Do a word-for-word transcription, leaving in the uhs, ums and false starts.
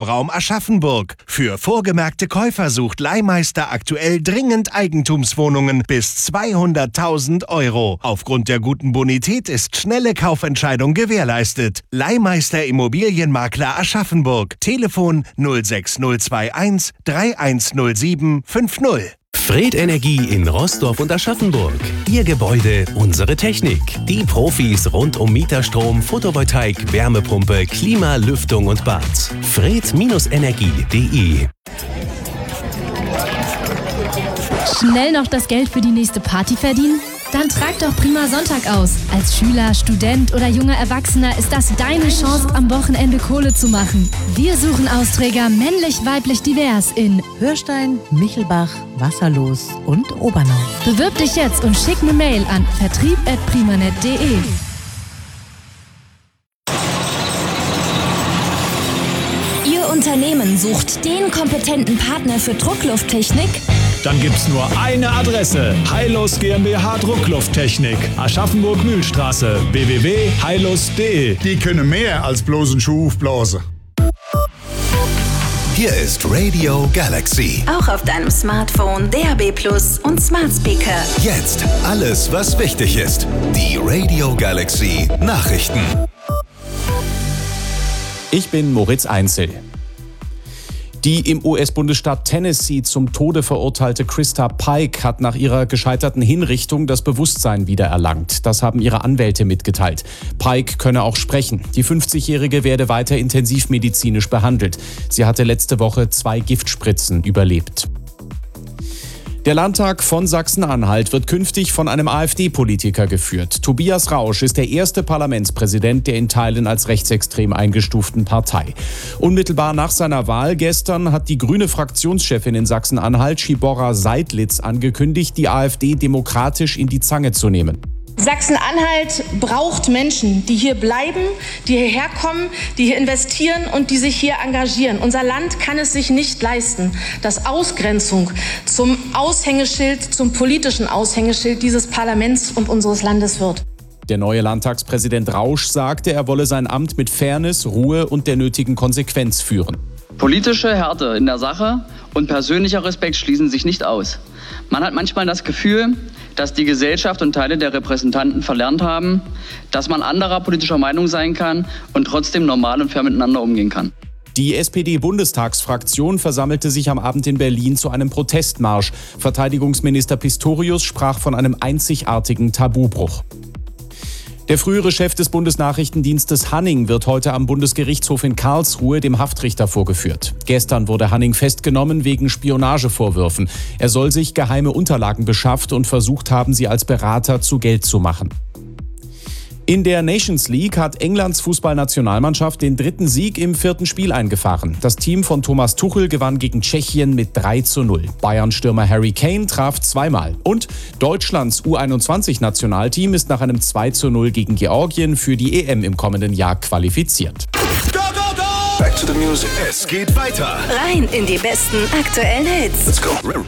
Wohnraum Aschaffenburg. Für vorgemerkte Käufer sucht Leihmeister aktuell dringend Eigentumswohnungen bis zweihunderttausend Euro. Aufgrund der guten Bonität ist schnelle Kaufentscheidung gewährleistet. Leihmeister Immobilienmakler Aschaffenburg. Telefon null sechs null zwei eins drei eins null sieben fünf null. Fred Energie in Roßdorf und Aschaffenburg. Ihr Gebäude, unsere Technik. Die Profis rund um Mieterstrom, Photovoltaik, Wärmepumpe, Klima, Lüftung und Bad. fred Energie punkt de. Schnell noch das Geld für die nächste Party verdienen? Dann trag doch Prima Sonntag aus. Als Schüler, Student oder junger Erwachsener ist das deine Chance, am Wochenende Kohle zu machen. Wir suchen Austräger männlich, weiblich, divers in Hörstein, Michelbach, Wasserlos und Obernau. Bewirb dich jetzt und schick eine Mail an vertrieb at primanet punkt de. Ihr Unternehmen sucht den kompetenten Partner für Drucklufttechnik? Dann gibt's nur eine Adresse. Heilos GmbH Drucklufttechnik. Aschaffenburg-Mühlstraße. w w w punkt heilos punkt de. Die können mehr als bloß einen Schuh aufblasen. Hier ist Radio Galaxy. Auch auf deinem Smartphone, D A B plus und Smart Speaker. Jetzt alles, was wichtig ist. Die Radio Galaxy Nachrichten. Ich bin Moritz Einzel. Die im U S-Bundesstaat Tennessee zum Tode verurteilte Krista Pike hat nach ihrer gescheiterten Hinrichtung das Bewusstsein wiedererlangt. Das haben ihre Anwälte mitgeteilt. Pike könne auch sprechen. Die fünfzigjährige werde weiter intensivmedizinisch behandelt. Sie hatte letzte Woche zwei Giftspritzen überlebt. Der Landtag von Sachsen-Anhalt wird künftig von einem AfD-Politiker geführt. Tobias Rausch ist der erste Parlamentspräsident der in Teilen als rechtsextrem eingestuften Partei. Unmittelbar nach seiner Wahl gestern hat die grüne Fraktionschefin in Sachsen-Anhalt, Schiborra Seidlitz, angekündigt, die AfD demokratisch in die Zange zu nehmen. Sachsen-Anhalt braucht Menschen, die hier bleiben, die hierher kommen, die hier investieren und die sich hier engagieren. Unser Land kann es sich nicht leisten, dass Ausgrenzung zum Aushängeschild, zum politischen Aushängeschild dieses Parlaments und unseres Landes wird. Der neue Landtagspräsident Rausch sagte, er wolle sein Amt mit Fairness, Ruhe und der nötigen Konsequenz führen. Politische Härte in der Sache und persönlicher Respekt schließen sich nicht aus. Man hat manchmal das Gefühl, dass die Gesellschaft und Teile der Repräsentanten verlernt haben, dass man anderer politischer Meinung sein kann und trotzdem normal und fair miteinander umgehen kann. Die S P D-Bundestagsfraktion versammelte sich am Abend in Berlin zu einem Protestmarsch. Verteidigungsminister Pistorius sprach von einem einzigartigen Tabubruch. Der frühere Chef des Bundesnachrichtendienstes Hanning wird heute am Bundesgerichtshof in Karlsruhe dem Haftrichter vorgeführt. Gestern wurde Hanning festgenommen wegen Spionagevorwürfen. Er soll sich geheime Unterlagen beschafft und versucht haben, sie als Berater zu Geld zu machen. In der Nations League hat Englands Fußballnationalmannschaft den dritten Sieg im vierten Spiel eingefahren. Das Team von Thomas Tuchel gewann gegen Tschechien mit drei zu null. Bayern-Stürmer Harry Kane traf zweimal. Und Deutschlands U einundzwanzig-Nationalteam ist nach einem zwei zu null gegen Georgien für die E M im kommenden Jahr qualifiziert. Go, go, go! Back to the music. Es geht weiter. Rein in die besten aktuellen Hits. Let's go.